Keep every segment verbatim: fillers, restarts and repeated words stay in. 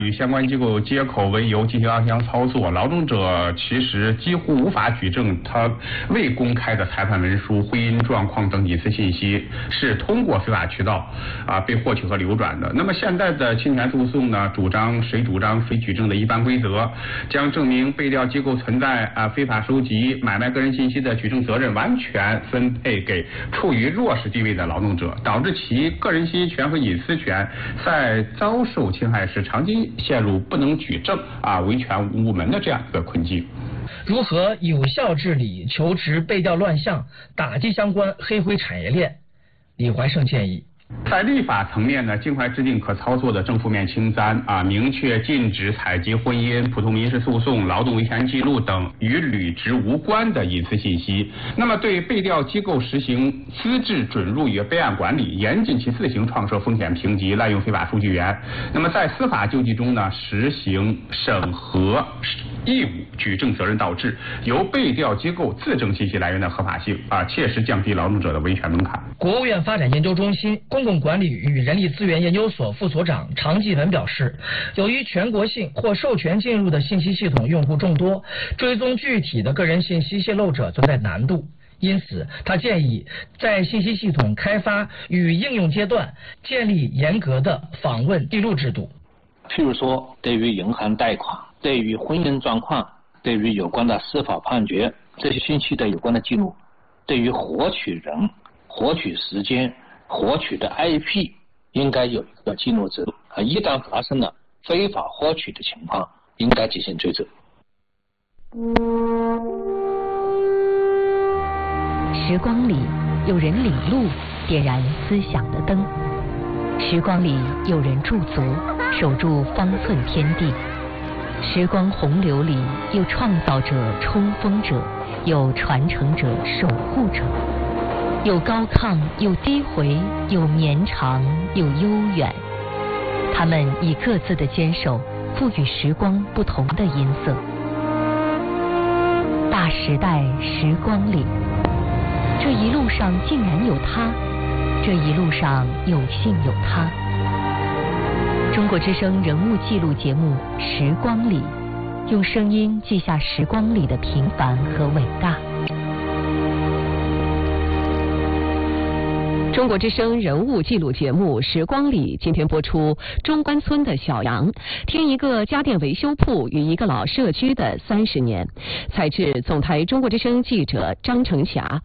与相关机构接口为由进行暗箱操作，劳动者其实几乎无法举证他未公开的裁判文书、婚姻状况等隐私信息是通过非法渠道啊被获取和流转的。那么现在的侵权诉讼呢，主张谁主张谁举证的一般规则，将证明被调机构存在啊非法收集、买卖个人信息的举证责任完全分配给处于弱势地位的劳动者，导致其个人信息权和隐私权在遭受侵害时长期陷入不能举证啊维权无门的这样一个困境。 如何有效治理求职被调乱象，打击相关黑灰产业链？李怀胜建议， 在立法层面呢，尽快制定可操作的正负面清单啊，明确禁止采集婚姻、普通民事诉讼、劳动维权记录等与履职无关的隐私信息。那么，对被调机构实行资质准入与备案管理，严禁其自行创设风险评级、滥用非法数据源。那么，在司法救济中呢，实行审核义务举证责任倒置，由被调机构自证信息来源的合法性啊，切实降低劳动者的维权门槛。 国务院发展研究中心公共管理与人力资源研究所副所长常继文表示，由于全国性或授权进入的信息系统用户众多，追踪具体的个人信息泄露者存在难度。因此，他建议在信息系统开发与应用阶段建立严格的访问记录制度。 譬如说，对于银行贷款、对于婚姻状况、对于有关的司法判决这些信息的有关的记录，对于获取人、获取时间、获取的 I P 应该有一个记录制度啊，一旦发生了非法获取的情况，应该进行追责。 时光里有人领路，点燃思想的灯；时光里有人驻足，守住方寸天地；时光洪流里有创造者、冲锋者，有传承者、守护者。有高亢，有低回，有绵长，有悠远。他们以各自的坚守，赋予时光不同的音色。大时代时光里，这一路上竟然有他，这一路上有幸有他。中国之声人物记录节目《时光里》，用声音记下时光里的平凡和伟大。 中国之声人物记录节目《时光里》今天播出中关村的小杨听一个家电维修铺与一个老社区的三十年。采自总台中国之声记者张成霞。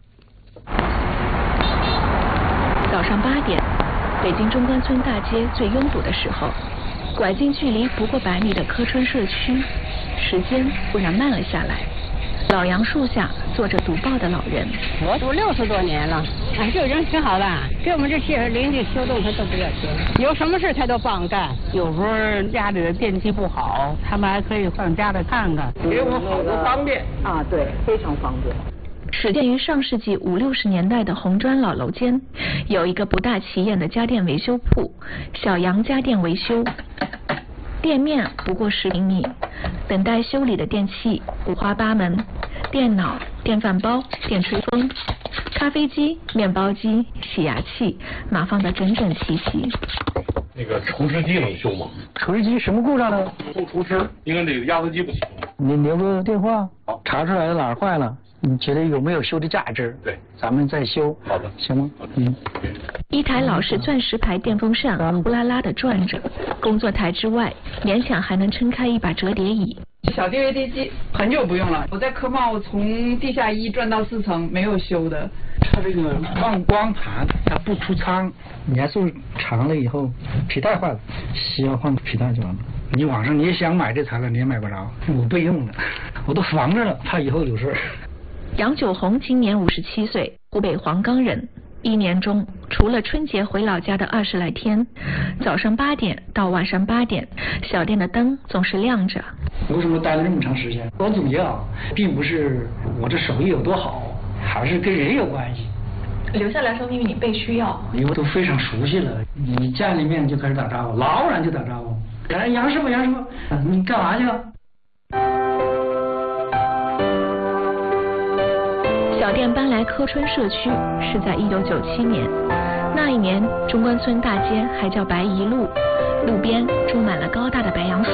早上八点，北京中关村大街最拥堵的时候，拐进距离不过百米的柯春社区，时间忽然慢了下来。老杨树下坐着读报的老人， 我读六十多年了，哎，这人挺好的，给我们这些邻居修动他都不要钱，有什么事他都帮干。有时候家里的电器不好，他们还可以上家里看看，给我好多方便啊，对，非常方便。 始建于上世纪五六十年代的红砖老楼间，有一个不大起眼的家电维修铺——小杨家电维修。店面不过十平米，等待修理的电器五花八门，电脑、电饭煲、电吹风、咖啡机、面包机、洗牙器，码放得整整齐齐。 那个除湿机能修吗？ 除湿机什么故障呢？ 不除湿，因为这个压缩机不行。 你留个电话，查出来哪儿坏了，你觉得有没有修的价值？ 对， 咱们再修。 好的， 行吗？嗯。 一台老式钻石牌电风扇呼啦啦地转着，工作台之外勉强还能撑开一把折叠椅。 小 D V D 机很久不用了，我在科贸从地下一转到四层没有修的。 它这个望光盘它不出仓，年数长了以后皮带坏了，需要换皮带就完了。你网上你也想买这材料你也买不着，我备用的，我都防着了，怕以后有事。 杨九红今年五十七岁，湖北黄冈人。一年中，除了春节回老家的二十来天，早上八点到晚上八点，小店的灯总是亮着。 为什么待了这么长时间？我总结啊，并不是我这手艺有多好，还是跟人有关系。 留下来说明你被需要， 因为都非常熟悉了。你见了面就开始打招呼，老远就打招呼。哎，杨师傅，杨师傅，你干嘛去了？ 小店搬来柯春社区是在一九九七年，那一年中关村大街还叫白宜路，路边种满了高大的白杨树。